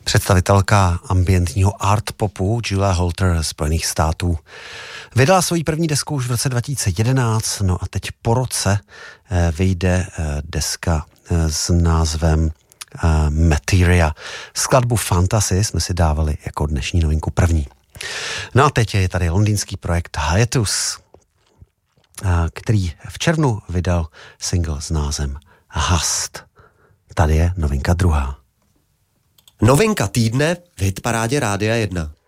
Představitelka ambientního art popu Julia Holter Spojených států vydala svoji první desku už v roce 2011, no a teď po roce vyjde deska s názvem Materia. Skladbu Fantasy jsme si dávali jako dnešní novinku první. No a teď je tady londýnský projekt Hiatus, který v červnu vydal single s názvem Hast. Tady je novinka druhá. Novinka týdne v hitparádě Rádia 1.